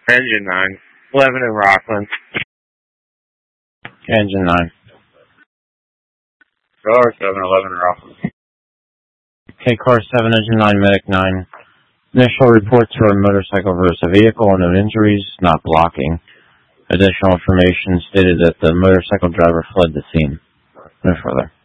Engine 9. 11 in Rockland. Engine 9. Car 7, 11 in Rockland. Okay, Car 7, Engine 9, Medic 9. Initial reports were a motorcycle versus a vehicle, no injuries, not blocking. Additional information stated that the motorcycle driver fled the scene. No further.